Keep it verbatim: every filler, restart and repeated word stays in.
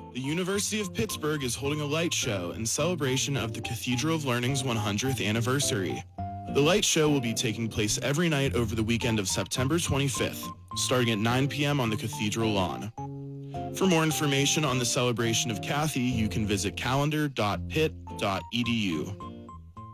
The University of Pittsburgh is holding a light show in celebration of the Cathedral of Learning's one hundredth anniversary. The light show will be taking place every night over the weekend of September twenty-fifth, starting at nine p.m. on the Cathedral lawn. For more information on the celebration of Cathy, you can visit calendar dot pitt dot e d u.